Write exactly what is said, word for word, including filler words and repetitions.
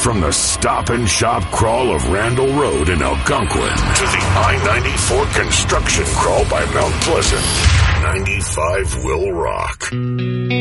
From the Stop and Shop crawl of Randall Road in Algonquin to the I ninety-four construction crawl by Mount Pleasant, ninety-five will rock.